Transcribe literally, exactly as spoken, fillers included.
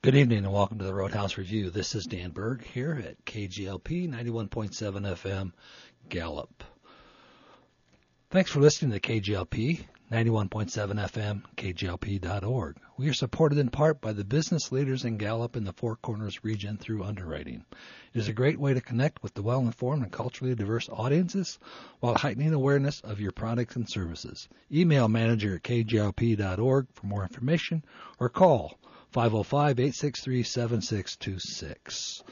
Good evening and welcome to the Roadhouse Review. This is Dan Berg here at K G L P ninety-one point seven F M Gallup. Thanks for listening to K G L P ninety-one point seven F M, K G L P dot org. We are supported in part by the business leaders in Gallup in the Four Corners region through underwriting. It is a great way to connect with the well-informed and culturally diverse audiences while heightening awareness of your products and services. Email manager at K G L P dot org for more information or call five oh five, eight six three, seven six two six.